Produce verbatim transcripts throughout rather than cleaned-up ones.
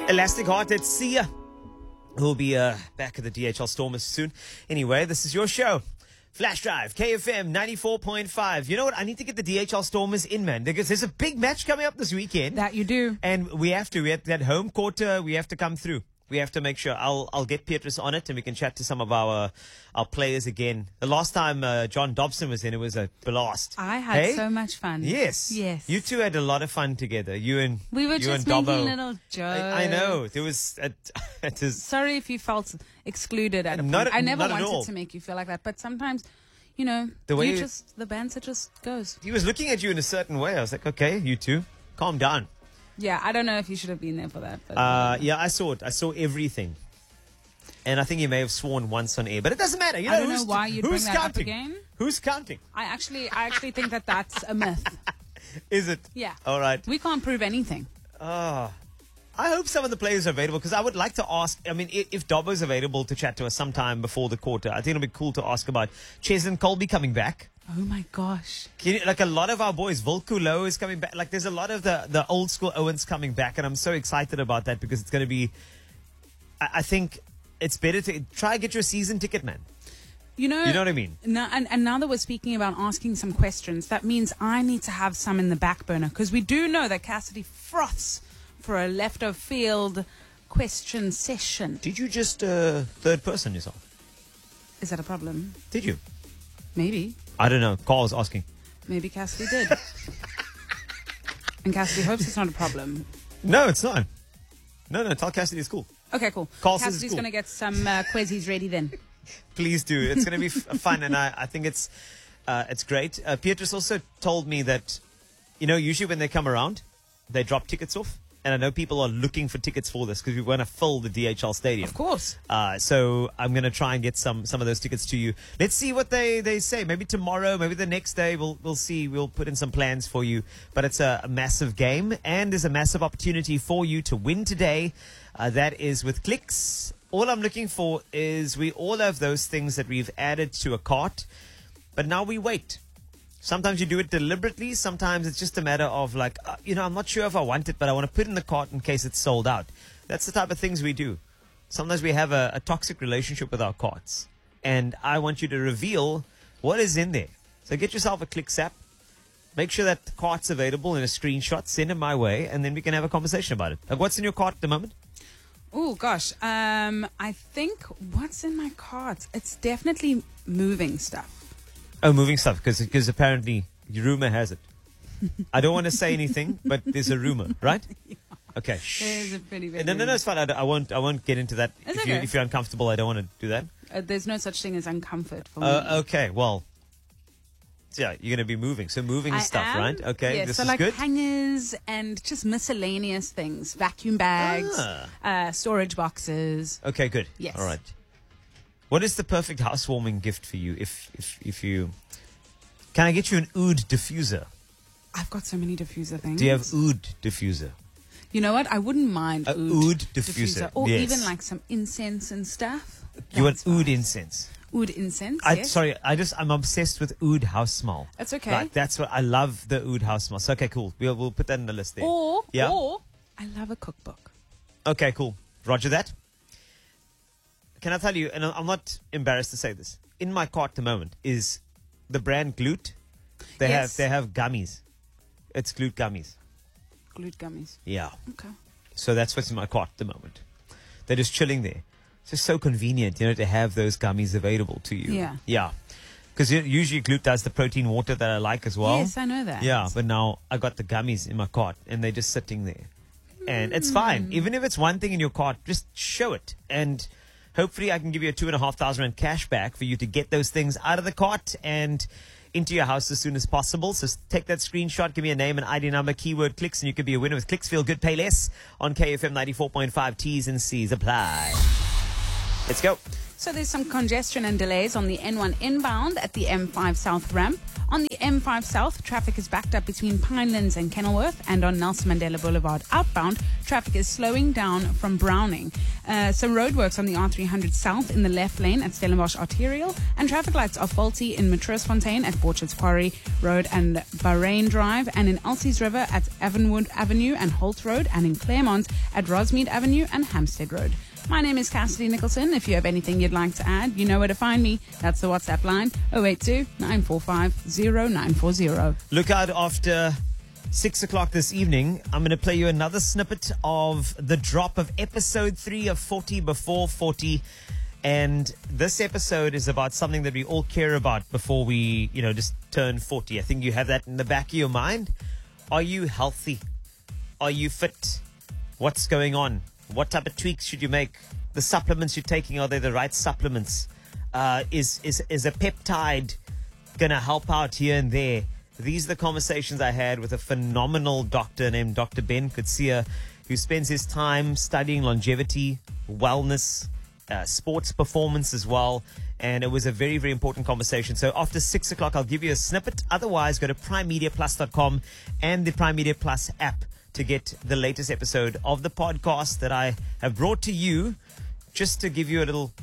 Elastic Heart, let's see ya. We'll be uh, back at the D H L Stormers soon. Anyway, this is your show. Flash Drive, K F M ninety-four point five. You know what? I need to get the D H L Stormers in, man, because there's a big match coming up this weekend. That you do. And we have to. We have that home quarter. We have to come through. We have to make sure. I'll I'll get Petrus on it, and we can chat to some of our our players again. The last time uh, John Dobson was in, it was a blast. I had hey? so much fun. Yes. Yes. You two had a lot of fun together. You and We were you just and making Dobbo. little jokes. I, I know. There was. A, it is, Sorry if you felt excluded at a point. Not at- I never not at wanted all. to make you feel like that, but sometimes, you know, The way you you- just the banter just goes. he was looking at you in a certain way. I was like, okay, you two, calm down. Yeah, I don't know if you should have been there for that. But Uh, yeah, I saw it. I saw everything. And I think he may have sworn once on air, but it doesn't matter. You know, I don't know who's, why you'd who's bring that up counting? again. Who's counting? I actually, I actually think that that's a myth. Is it? Yeah. All right. We can't prove anything. Ah, I hope some of the players are available because I would like to ask. I mean, if, if Dobbo's available to chat to us sometime before the quarter, I think it'll be cool to ask about Ches and Colby coming back. Oh my gosh. Can you- Like a lot of our boys, Volkulo is coming back. Like there's a lot of the, the old school Owens coming back, and I'm so excited about that because it's going to be. I, I think it's better to try and get your season ticket, man. You know, You know what I mean? Now, and, and now that we're speaking about asking some questions, that means I need to have some in the back burner because we do know that Cassidy froths for a left of field question session. Did you just uh, third person yourself? Is that a problem? Did you? Maybe. I don't know. Carl was asking. Maybe Cassidy did. And Cassidy hopes it's not a problem. No, it's not. No, no. Tell Cassidy it's cool. Okay, cool. Carl says it's Cassidy's cool. going to get some uh, quizzes ready then. Please do. It's going to be f- fun, and I, I think it's uh, it's great. Uh, Beatrice also told me that, you know, usually when they come around, they drop tickets off. And I know people are looking for tickets for this because we want to fill the D H L stadium. Of course. Uh, so I'm going to try and get some some of those tickets to you. Let's see what they, they say. Maybe tomorrow, maybe the next day. We'll we'll see. We'll put in some plans for you. But it's a, a massive game, and there's a massive opportunity for you to win today. Uh, that is with clicks. All I'm looking for is we all have those things that we've added to a cart, but now we wait. Sometimes you do it deliberately. Sometimes it's just a matter of like, uh, you know, I'm not sure if I want it, but I want to put it in the cart in case it's sold out. That's the type of things we do. Sometimes we have a, a toxic relationship with our carts. And I want you to reveal what is in there. So get yourself a Clicks app. Make sure that the cart's available in a screenshot. Send it my way, and then we can have a conversation about it. Like, what's in your cart at the moment? Oh, gosh. Um, I think what's in my cart? It's definitely moving stuff. Oh, moving stuff, because apparently rumor has it. I don't want to say anything, but there's a rumor, right? Yeah. Okay. There's a pretty big No, no, no, it's fine. I, don't- I won't. I won't get into that. It's If, you, okay. if you're uncomfortable, I don't want to do that. Uh, there's no such thing as uncomfort for me. Uh, okay. Well, yeah, you're going to be moving. So moving I stuff, am. right? Okay. Yes, this so is like good. hangers and just miscellaneous things, vacuum bags, Ah. uh, storage boxes. Okay. Good. Yes. All right. What is the perfect housewarming gift for you? If if if you can, I get you an oud diffuser. I've got so many diffuser things. Do you have oud diffuser? You know what? I wouldn't mind A oud, oud diffuser, or yes. even like some incense and stuff. You want That's oud fine. incense? Oud incense. I, yes. Sorry, I just I'm obsessed with oud house smell. That's okay. Like that's what I love, the oud house smell. So okay, cool. We'll we'll put that in the list there. Or Yeah. or I love a cookbook. Okay, cool. Roger that. Can I tell you, and I'm not embarrassed to say this, in my cart at the moment is the brand Glute. They Yes. have they have gummies. It's Glute gummies. Glute gummies. Yeah. Okay. So that's what's in my cart at the moment. They're just chilling there. It's just so convenient, you know, to have those gummies available to you. Yeah. Yeah. Because usually Glute does the protein water that I like as well. Yes, I know that. Yeah, but now I got the gummies in my cart and they're just sitting there. And it's fine. Even if it's one thing in your cart, just show it. And hopefully I can give you a two and a half thousand rand cash back for you to get those things out of the cart and into your house as soon as possible. So take that screenshot, give me a name and I D number, keyword clicks, and you could be a winner with Clicks. Feel good, pay less on K F M ninety-four point five. T's and C's apply. Let's go. So there's some congestion and delays on the N one inbound at the M five South ramp. On the M five South, traffic is backed up between Pinelands and Kenilworth, and on Nelson Mandela Boulevard outbound, traffic is slowing down from Browning. Uh, some roadworks on the R three hundred South in the left lane at Stellenbosch Arterial, and traffic lights are faulty in Matroosfontein at Borchards Quarry Road and Bahrain Drive, and in Elsie's River at Avonwood Avenue and Holt Road, and in Claremont at Rosmead Avenue and Hampstead Road. My name is Cassidy Nicholson. If you have anything you'd like to add, you know where to find me. That's the WhatsApp line, oh eight two, nine four five, oh nine four oh. Look out after six o'clock this evening. I'm going to play you another snippet of the drop of episode three of forty Before forty. And this episode is about something that we all care about before we, you know, just turn forty. I think you have that in the back of your mind. Are you healthy? Are you fit? What's going on? What type of tweaks should you make? The supplements you're taking, are they the right supplements? Uh, is, is, is a peptide going to help out here and there? These are the conversations I had with a phenomenal doctor named Doctor Ben Kutsia, who spends his time studying longevity, wellness, uh, sports performance as well. And it was a very, very important conversation. So after six o'clock, I'll give you a snippet. Otherwise, go to prime media plus dot com and the Prime Media Plus app to get the latest episode of the podcast that I have brought to you, just to give you a little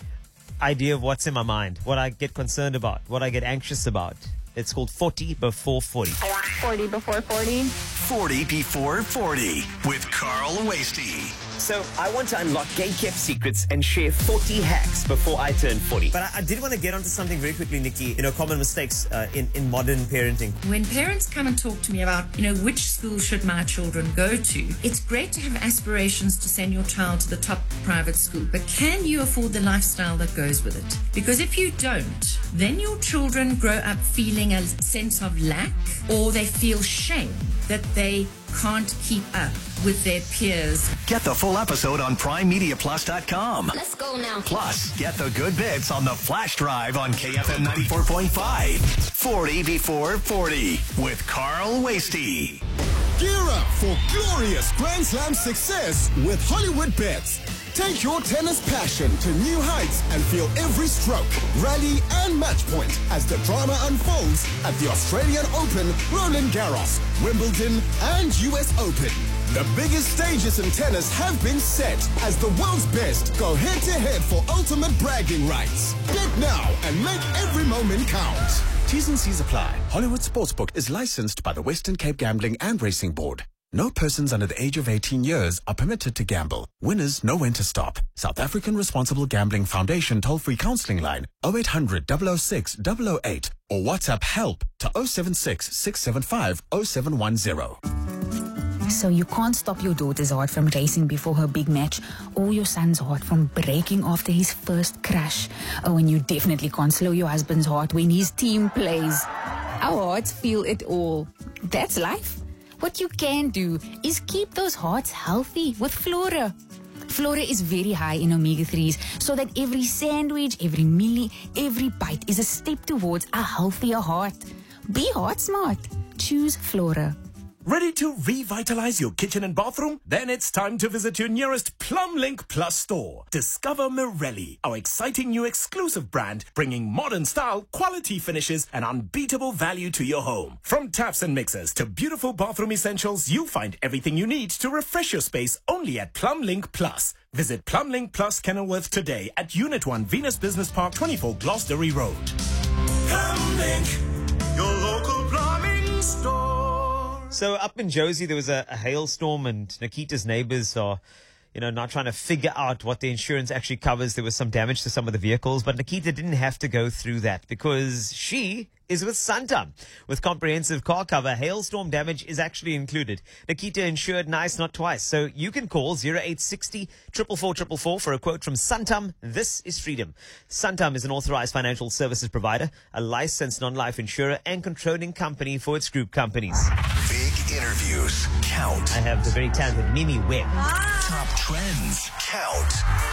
idea of what's in my mind, what I get concerned about, what I get anxious about. It's called forty Before forty. forty Before forty. forty Before forty with Carl Wasty. So I want to unlock game-kept secrets and share forty hacks before I turn forty. But I, I did want to get onto something very quickly, Nikki. You know, common mistakes uh, in, in modern parenting. When parents come and talk to me about, you know, which school should my children go to, it's great to have aspirations to send your child to the top private school, but can you afford the lifestyle that goes with it? Because if you don't, then your children grow up feeling a sense of lack, or they feel shame that they can't keep up with their peers. Get the full episode on prime media plus dot com. Let's go now. Plus, get the good bits on the flash drive on K F M ninety-four point five. forty Before forty with Carl Wasty. Gear up for glorious Grand Slam success with Hollywood Bets. Take your tennis passion to new heights and feel every stroke, rally and match point as the drama unfolds at the Australian Open, Roland Garros, Wimbledon and U S Open. The biggest stages in tennis have been set as the world's best go head-to-head for ultimate bragging rights. Bet now and make every moment count. T's and C's apply. Hollywood Sportsbook is licensed by the Western Cape Gambling and Racing Board. No persons under the age of eighteen years are permitted to gamble. Winners know when to stop. South African Responsible Gambling Foundation toll-free counseling line oh eight hundred, double oh six, double oh eight or WhatsApp help to oh seven six, six seven five, oh seven one oh. So you can't stop your daughter's heart from racing before her big match, or your son's heart from breaking after his first crash. Oh, and you definitely can't slow your husband's heart when his team plays. Our hearts feel it all. That's life. What you can do is keep those hearts healthy with Flora. Flora is very high in omega threes, so that every sandwich, every meal, every bite is a step towards a healthier heart. Be heart smart. Choose Flora. Ready to revitalize your kitchen and bathroom? Then it's time to visit your nearest PlumLink Plus store. Discover Morelli, our exciting new exclusive brand, bringing modern style, quality finishes, and unbeatable value to your home. From taps and mixers to beautiful bathroom essentials, you'll find everything you need to refresh your space only at PlumLink Plus. Visit PlumLink Plus Kenilworth today at Unit one Venus Business Park, twenty-four Gloucestery Road. PlumLink, your local plumbing store. So up in Josie, there was a, a hailstorm, and Nikita's neighbors are, you know, not trying to figure out what the insurance actually covers. There was some damage to some of the vehicles, but Nikita didn't have to go through that because she is with Santam. With comprehensive car cover, hailstorm damage is actually included. Nikita insured nice, not twice. So you can call oh eight six oh, four four four four four for a quote from Santam. This is freedom. Santam is an authorized financial services provider, a licensed non-life insurer, and controlling company for its group companies. Big interviews count. I have the very talented Mimi Webb. Top trends count.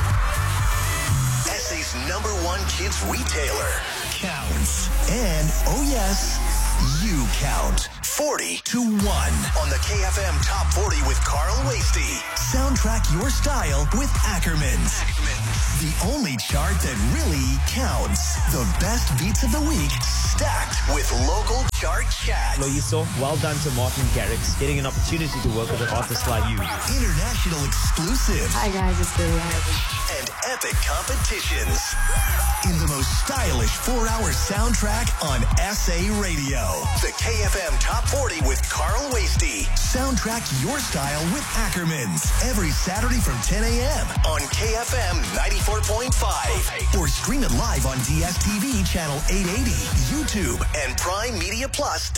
S A's number one kids retailer counts. And, oh yes, you count. forty to one on the K F M Top forty with Carl Wasty. Soundtrack your style with Ackermans. The only chart that really counts. The best beats of the week stacked with local chart chat. Loyiso, well done to Martin Garrix, getting an opportunity to work with an artist like you. International exclusive. Hi guys, it's Billie Eilish. And epic competitions. In the most stylish four-hour soundtrack on S A Radio. The K F M Top forty with Carl Wasty. Soundtrack your style with Ackermans. Every Saturday from ten a.m. on K F M ninety-four point five. Or stream it live on D S T V channel eight eighty, YouTube, and Prime Media Plus.